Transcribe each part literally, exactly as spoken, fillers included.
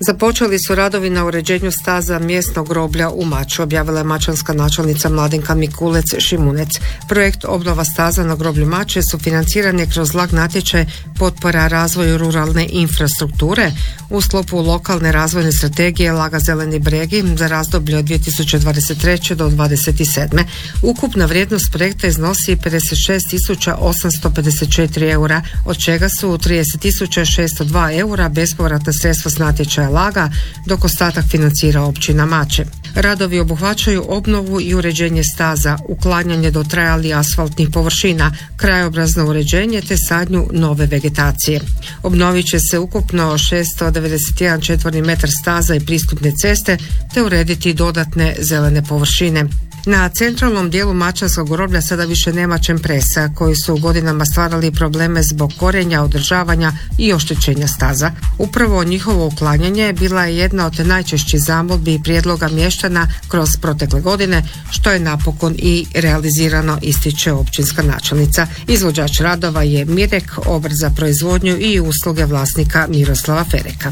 Započeli su radovi na uređenju staza mjesnog groblja u Maču, objavila je mačanska načelnica Mladenka Mikulec-Šimunec. Projekt obnova staza na groblju Mače su financirani kroz lag natječaj potpora razvoju ruralne infrastrukture u sklopu lokalne razvojne strategije Laga Zeleni bregi za razdoblje od dvije tisuće dvadeset treće do dvadeset sedme. Ukupna vrijednost projekta iznosi pedeset šest tisuća osamsto pedeset četiri eura, od čega su trideset tisuća šesto dva eura bespovratna sredstva s natječaja Laga, dok ostatak financira općina Mače. Radovi obuhvaćaju obnovu i uređenje staza, uklanjanje dotrajalih asfaltnih površina, krajobrazno uređenje te sadnju nove vegetacije. Obnovit će se ukupno šesto devedeset jedan četvorni metar staza i pristupne ceste te urediti dodatne zelene površine. Na centralnom dijelu mačanskog groblja sada više nema čempresa koji su godinama stvarali probleme zbog korenja, održavanja i oštećenja staza. Upravo njihovo uklanjanje bila je jedna od najčešćih zamolbi i prijedloga mještana kroz protekle godine, što je napokon i realizirano, ističe općinska načelnica. Izvođač radova je Mirek, obrt za proizvodnju i usluge vlasnika Miroslava Fereka.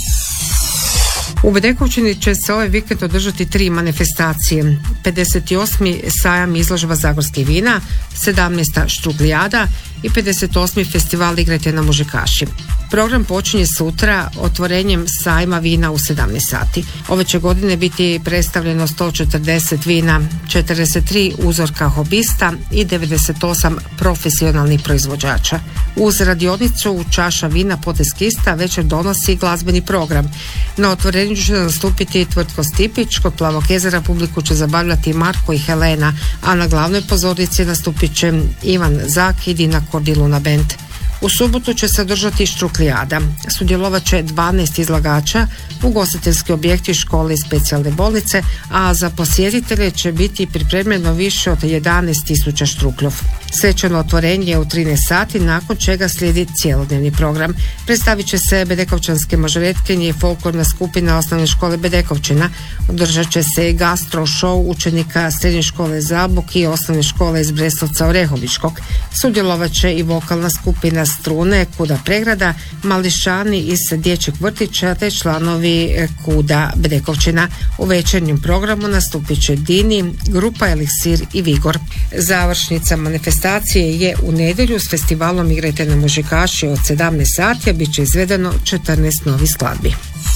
U Bedekovčini će se ovaj vikend održati tri manifestacije. pedeset osmi sajam izložba zagorskih vina, sedamnaesta štruklijada i pedeset osmi festival Igrajte na mužikaši. Program počinje sutra otvorenjem sajma vina u sedamnaest sati. Ove će godine biti predstavljeno sto četrdeset vina, četrdeset tri uzorka hobista i devedeset osam profesionalnih proizvođača. Uz radionicu čaša vina poteskista večer donosi glazbeni program. Na otvorenju će nastupiti Tvrtko Stipić, kod Plavog jezera publiku će zabavljati Marko i Helena, a na glavnoj pozornici nastupit će Ivan Zak i Dina Kordiluna band. U subotu će se održati štruklijada. Sudjelovat će dvanaest izlagača, ugostiteljski objekti, škole i specijalne bolnice, a za posjetitelje će biti pripremljeno više od jedanaest tisuća štrukljov. Svečano otvorenje je u trinaest sati, nakon čega slijedi cjelodnevni program. Predstavit će se bedekovčanske mažoretkinje i folklorna skupina osnovne škole Bedekovčina. Održat će se i gastro show učenika srednje škole Zabok i osnovne škole iz Brestovca Orehovičkog. Sudjelovat će i vokalna skupina Strune Kuda Pregrada, mališani iz dječjeg vrtića te članovi Kuda Bedekovčina. U večernjem programu nastupit će Dini, grupa Eliksir i Vigor. Završnica manifestacije je u nedjelju s festivalom Igrajte na mužikaši od sedamnaest sati, a bit će izvedeno četrnaest novih skladbi.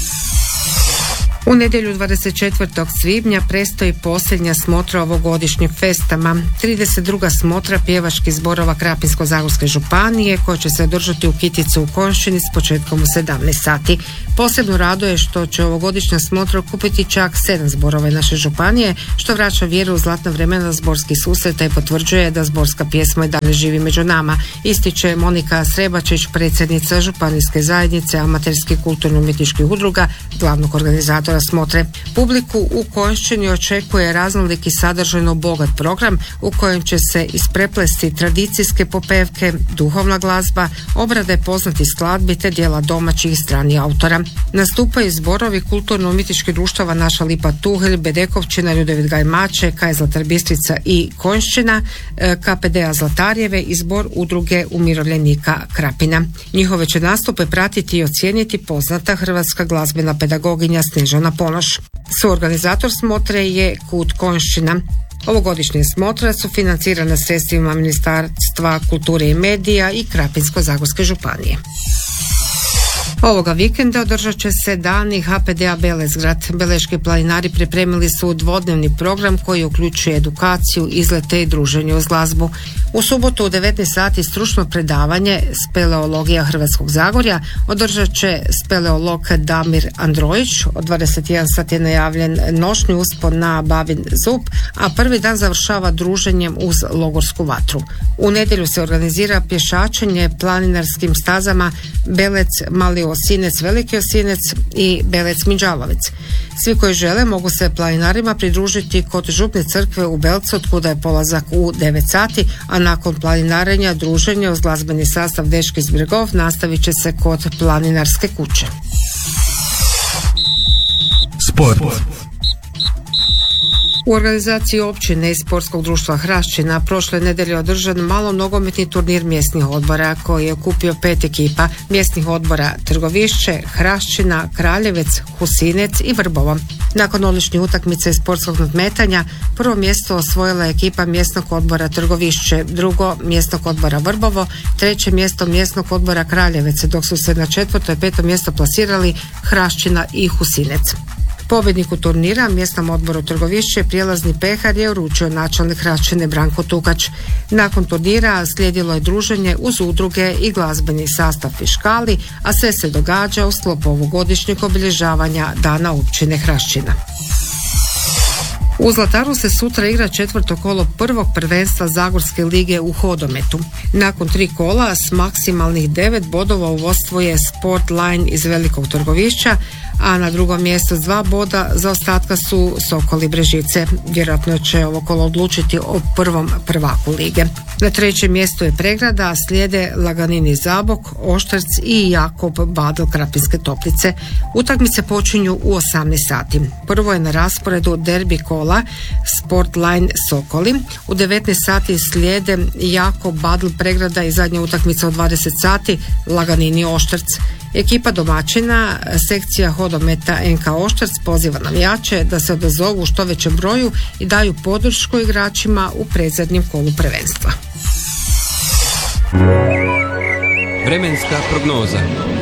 U nedjelju dvadeset četvrtog svibnja prestoji posljednja smotra ovogodišnjeg festama. trideset druga smotra pjevačkih zborova Krapinsko-zagorske županije koja će se održati u Kiticu u Konjšćini s početkom u sedamnaest sati. Posebno raduje što će ovogodišnja smotra okupiti čak sedam zborova naše županije, što vraća vjeru u zlatna vremena zborskih susreta i potvrđuje da zborska pjesma i dalje živi među nama, ističe Monika Srebačić, predsjednica županijske zajednice amaterskih kulturno-umjetničkih udruga, glavnog organizatora smotre. Publiku u Konjšćini očekuje raznolik i sadržajno bogat program u kojem će se ispreplesti tradicijske popevke, duhovna glazba, obrade poznatih skladbi te dijela domaćih i stranih autora. Nastupaju zborovi kulturno-umjetničkih društava Naša Lipa Tuhelj, Bedekovčina, Ljudevit Gaj Mače, Kaj Zlatar Bistrica i Konjšćina, K P D A Zlatarjeve i zbor udruge umirovljenika Krapina. Njihove će nastupe pratiti i ocijeniti poznata hrvatska glazbena pedagoginja Snežana Ponoš. Suorganizator smotre je Kut Konjšćina. Ovogodišnje smotre su financirane sredstvima Ministarstva kulture i medija i Krapinsko-zagorske županije. Ovoga vikenda održat će se dani H P D A Belezgrad. Beleški planinari pripremili su dvodnevni program koji uključuje edukaciju, izlete i druženje uz glazbu. U subotu u devetnaest sati stručno predavanje speleologija Hrvatskog Zagorja održat će speleolog Damir Androjić. Od dvadeset jedan sat je najavljen noćni uspon na Babin zub, a prvi dan završava druženjem uz logorsku vatru. U nedjelju se organizira pješačenje planinarskim stazama Belec, Mali Osinec, Veliki Osinec i Belec Minđalovec. Svi koji žele mogu se planinarima pridružiti kod župne crkve u Belcu, od kuda je polazak u devet sati, a nakon planinarenja druženja uz glazbeni sastav Dečki iz Bregov nastavit će se kod planinarske kuće. Sport. U organizaciji općine i sportskog društva Hrašćina prošle nedelje održan malo nogometni turnir mjesnih odbora koji je okupio pet ekipa mjesnih odbora Trgovišće, Hrašćina, Kraljevec, Husinec i Vrbovo. Nakon odličnih utakmica i sportskog nadmetanja prvo mjesto osvojila je ekipa mjesnog odbora Trgovišće, drugo mjesnog odbora Vrbovo, treće mjesto mjesnog odbora Kraljevec, dok su se na četvrto i peto mjesto plasirali Hrašćina i Husinec. Pobjedniku turnira mjesnom odboru Trgovišće prijelazni pehar je uručio načelnik Hrašćine Branko Tukač. Nakon turnira slijedilo je druženje uz udruge i glazbeni sastav Fiškali, a sve se događa u sklopu ovogodišnjeg obilježavanja Dana općine Hrašćina. U Zlataru se sutra igra četvrto kolo prvog prvenstva Zagorske lige u hodometu. Nakon tri kola s maksimalnih devet bodova u vodstvu je Sport Line iz Velikog Trgovišća, a na drugom mjestu s dva boda zaostatka su Sokol i Brežice. Vjerojatno će ovo kolo odlučiti o prvom prvaku lige. Na trećem mjestu je Pregrada, a slijede Laganini Zabok, Oštrc i Jakob Badel Krapinske Toplice. Utakmice počinju u osamnaest sati. Prvo je na rasporedu derbi kola Sport Line Sokoli. U devetnaest sati slijede Jakob Badel Pregrada i zadnja utakmica u dvadeset sati Laganini Oštrc. Ekipa domaćina, sekcija hodometa N K Oštrc poziva navijače da se odazovu u što većem broju i daju podršku igračima u predzadnjem kolu prvenstva. Vremenska prognoza.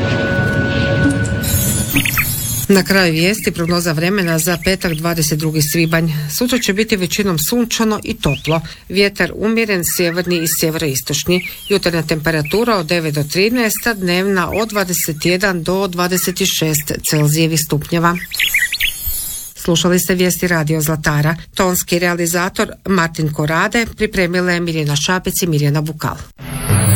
Na kraju vijesti prognoza vremena za petak dvadeset drugi svibanj. Sutra će biti većinom sunčano i toplo. Vjetar umjeren, sjeverni i sjeveroistočni. Jutarnja temperatura od devet do trinaest, a dnevna od dvadeset jedan do dvadeset šest Celzijevih stupnjeva. Slušali ste vijesti Radio Zlatara. Tonski realizator Martin Korade, pripremila je Mirjana Šapec i Mirjana Bukal.